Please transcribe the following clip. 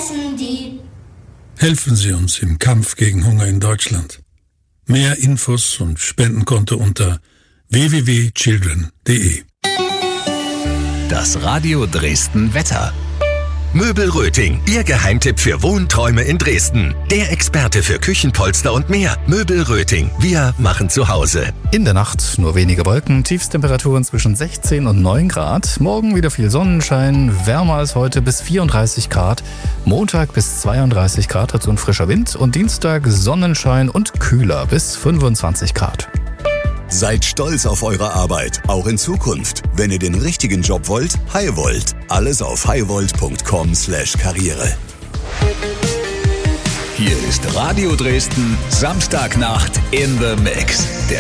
essen die. Helfen Sie uns im Kampf gegen Hunger in Deutschland. Mehr Infos und Spendenkonto unter www.children.de. Das Radio Dresden Wetter. Möbel Röting, Ihr Geheimtipp für Wohnträume in Dresden. Der Experte für Küchenpolster und mehr. Möbel Röting, wir machen zu Hause. In der Nacht nur wenige Wolken, Tiefstemperaturen zwischen 16 und 9 Grad. Morgen wieder viel Sonnenschein, wärmer als heute bis 34 Grad. Montag bis 32 Grad dazu ein frischer Wind und Dienstag Sonnenschein und kühler bis 25 Grad. Seid stolz auf eure Arbeit, auch in Zukunft. Wenn ihr den richtigen Job wollt, Highvolt. Alles auf highvolt.com/Karriere. Hier ist Radio Dresden, Samstagnacht in the Mix.